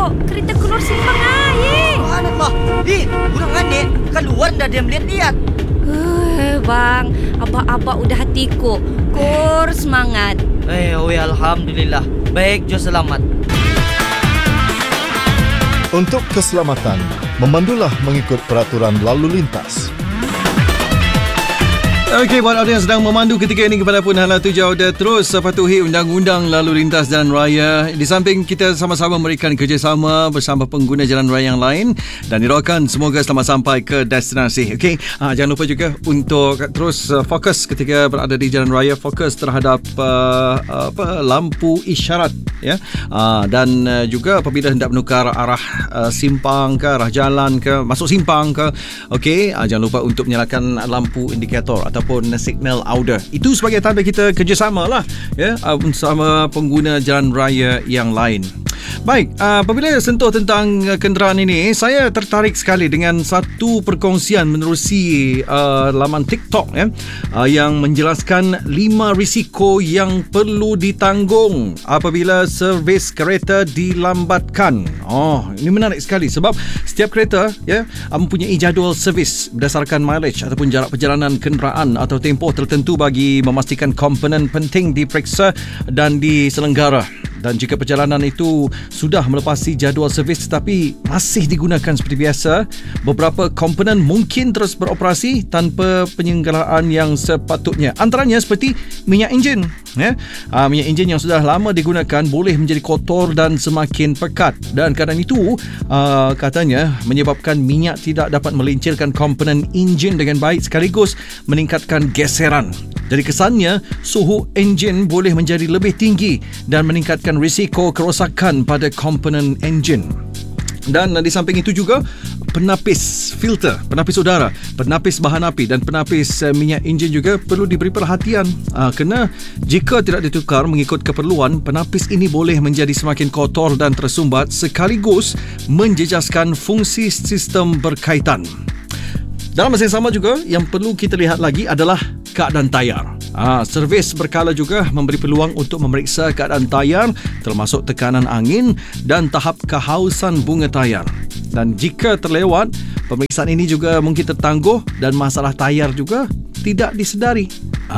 kereta keluar simpang air. Subhanallah. Kurang adik. Keluar dah dia melihat-lihat. Bang, abah udah hatiku. Kur semangat. Alhamdulillah. Baik, jo selamat. Untuk keselamatan, memandulah mengikut peraturan lalu lintas. Okey, buat anda yang sedang memandu ketika ini kepada pun hala tuju dan terus patuhi undang-undang lalu lintas jalan raya. Di samping kita sama-sama memberikan kerjasama bersama pengguna jalan raya yang lain dan didoakan semoga selamat sampai ke destinasi. Okey, jangan lupa juga untuk terus fokus ketika berada di jalan raya, fokus terhadap lampu isyarat ya. Dan juga apabila hendak menukar arah simpang ke arah jalan ke masuk simpang ke, okey, jangan lupa untuk menyalakan lampu indikator ataupun signal audio. Itu sebagai tanda kita kerjasama lah ya, bersama pengguna jalan raya yang lain. Baik, apabila sentuh tentang kenderaan ini, saya tertarik sekali dengan satu perkongsian menerusi laman TikTok ya, yang menjelaskan 5 risiko yang perlu ditanggung apabila servis kereta dilambatkan. Ini menarik sekali sebab setiap kereta ya mempunyai jadual servis berdasarkan mileage ataupun jarak perjalanan kenderaan atau tempoh tertentu bagi memastikan komponen penting diperiksa dan diselenggara. Dan jika perjalanan itu sudah melepasi jadual servis tetapi masih digunakan seperti biasa, beberapa komponen mungkin terus beroperasi tanpa penyelenggaraan yang sepatutnya. Antaranya seperti minyak enjin. Ya? Minyak enjin yang sudah lama digunakan boleh menjadi kotor dan semakin pekat. Dan keadaan itu katanya menyebabkan minyak tidak dapat melincirkan komponen enjin dengan baik sekaligus meningkatkan geseran. Jadi kesannya suhu enjin boleh menjadi lebih tinggi dan meningkatkan risiko kerosakan pada komponen enjin. Dan di samping itu juga penapis filter, penapis udara, penapis bahan api dan penapis minyak enjin juga perlu diberi perhatian. Kerana jika tidak ditukar mengikut keperluan, penapis ini boleh menjadi semakin kotor dan tersumbat sekaligus menjejaskan fungsi sistem berkaitan. Dalam masa yang sama juga, yang perlu kita lihat lagi adalah keadaan tayar. Servis berkala juga memberi peluang untuk memeriksa keadaan tayar termasuk tekanan angin dan tahap kehausan bunga tayar. Dan jika terlewat, pemeriksaan ini juga mungkin tertangguh dan masalah tayar juga tidak disedari.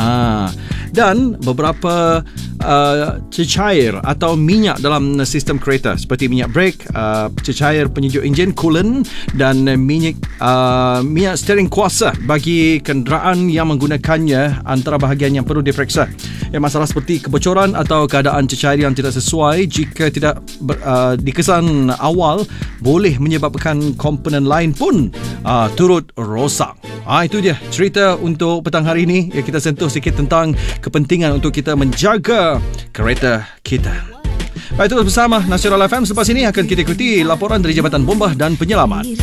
Dan beberapa cecair atau minyak dalam sistem kereta seperti minyak brake, cecair penyejuk enjin, coolant dan minyak steering kuasa bagi kenderaan yang menggunakannya antara bahagian yang perlu diperiksa. Masalah seperti kebocoran atau keadaan cecair yang tidak sesuai jika tidak dikesan awal boleh menyebabkan komponen lain pun turut rosak. Itu dia cerita untuk petang hari ini. Kita sentuh sikit tentang kepentingan untuk kita menjaga kereta kita. Baik, terus bersama Nasional FM. Selepas ini akan kita ikuti laporan dari Jabatan Bombah dan Penyelamat.